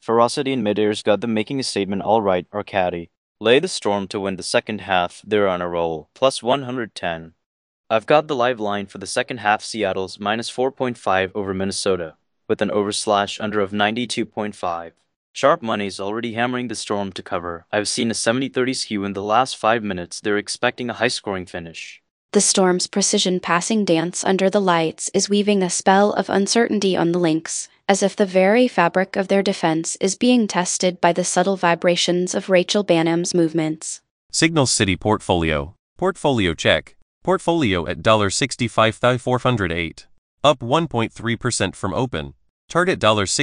Ferocity in midair's got them making a statement alright, Arcadi. Lay the Storm to win the second half, they're on a roll, plus 110. I've got the live line for the second half Seattle's minus 4.5 over Minnesota, with an over/under of 92.5. Sharp money's already hammering the Storm to cover. I've seen a 70-30 skew in the last 5 minutes. They're expecting a high-scoring finish. The Storm's precision passing dance under the lights is weaving a spell of uncertainty on the Lynx, as if the very fabric of their defense is being tested by the subtle vibrations of Rachel Banham's movements. Signal City Portfolio. Portfolio check. Portfolio at $65,408. Up 1.3% from open. Target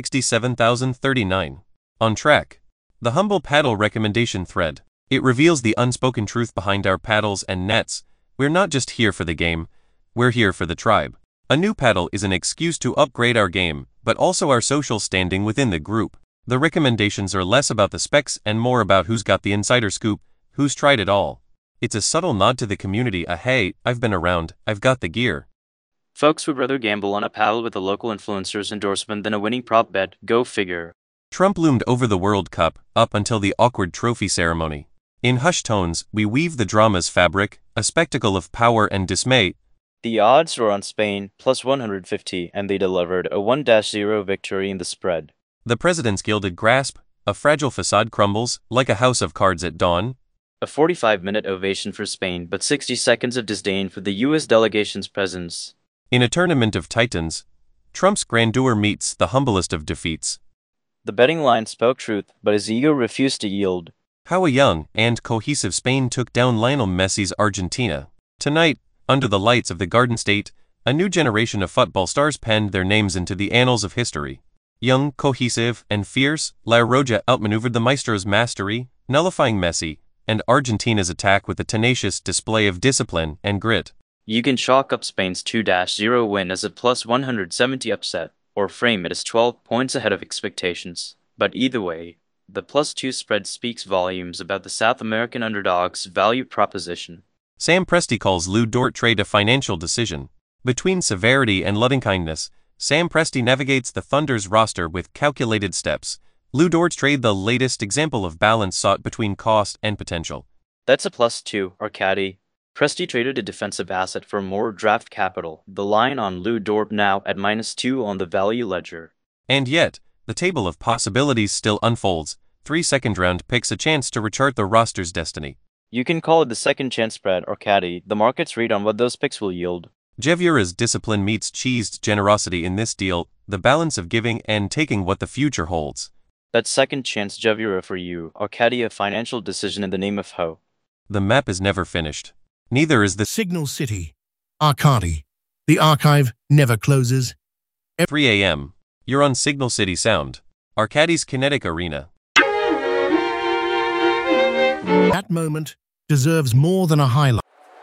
$67,039. On track. The humble paddle recommendation thread. It reveals the unspoken truth behind our paddles and nets. We're not just here for the game, we're here for the tribe. A new paddle is an excuse to upgrade our game, but also our social standing within the group. The recommendations are less about the specs and more about who's got the insider scoop, who's tried it all. It's a subtle nod to the community, a hey, I've been around, I've got the gear. Folks would rather gamble on a paddle with a local influencer's endorsement than a winning prop bet, go figure. Trump loomed over the World Cup, up until the awkward trophy ceremony. In hushed tones, we weave the drama's fabric, a spectacle of power and dismay. The odds were on Spain, plus 150, and they delivered a 1-0 victory in the spread. The president's gilded grasp, a fragile facade crumbles, like a house of cards at dawn. A 45-minute ovation for Spain, but 60 seconds of disdain for the U.S. delegation's presence. In a tournament of titans, Trump's grandeur meets the humblest of defeats. The betting line spoke truth, but his ego refused to yield. How a young and cohesive Spain took down Lionel Messi's Argentina. Tonight, under the lights of the Garden State, a new generation of football stars penned their names into the annals of history. Young, cohesive, and fierce, La Roja outmaneuvered the Maestro's mastery, nullifying Messi and Argentina's attack with a tenacious display of discipline and grit. You can chalk up Spain's 2-0 win as a plus 170 upset, or frame it as 12 points ahead of expectations. But either way, the +2 spread speaks volumes about the South American underdog's value proposition. Sam Presti calls Lou Dort trade a financial decision. Between severity and loving-kindness, Sam Presti navigates the Thunder's roster with calculated steps. Lou Dort's trade, the latest example of balance sought between cost and potential. That's a +2, Arcadi. Presti traded a defensive asset for more draft capital. The line on Lou Dort now at -2 on the value ledger. And yet, the table of possibilities still unfolds. 3 second-round picks, a chance to rechart the roster's destiny. You can call it the second chance spread, Arcadi. The market's read on what those picks will yield. Jevura's discipline meets cheesed generosity in this deal, the balance of giving and taking what the future holds. That's second chance Jevura for you, Arcadi, a financial decision in the name of hope. The map is never finished. Neither is the Signal City. Arcadi. The archive never closes. 3 a.m. You're on Signal City Sound. Arcadi's Kinetic Arena. That moment deserves more than a highlight.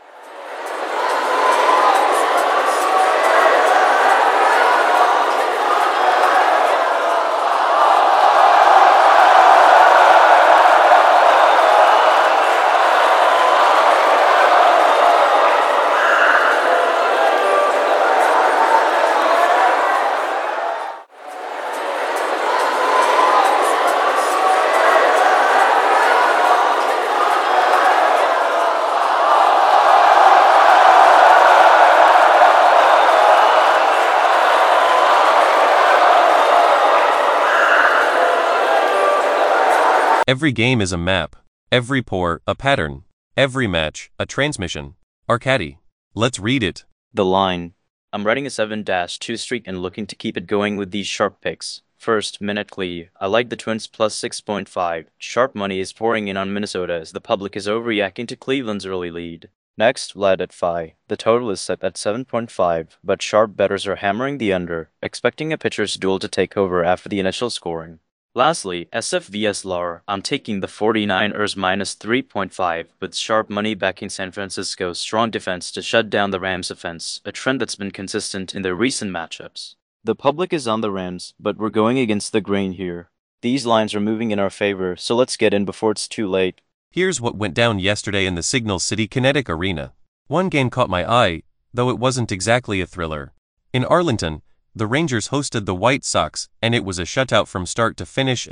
Every game is a map. Every pour, a pattern. Every match, a transmission. Arcadi. Let's read it. The line. I'm riding a 7-2 streak and looking to keep it going with these sharp picks. First, Minute I like the Twins plus 6.5. Sharp money is pouring in on Minnesota as the public is overreacting to Cleveland's early lead. Next, Vlad at Phi. The total is set at 7.5, but sharp bettors are hammering the under, expecting a pitcher's duel to take over after the initial scoring. Lastly, SF vs LAR, I'm taking the 49ers minus 3.5 with sharp money backing San Francisco's strong defense to shut down the Rams' offense, a trend that's been consistent in their recent matchups. The public is on the Rams, but we're going against the grain here. These lines are moving in our favor, so let's get in before it's too late. Here's what went down yesterday in the Signal City Kinetic Arena. One game caught my eye, though it wasn't exactly a thriller. In Arlington, the Rangers hosted the White Sox, and it was a shutout from start to finish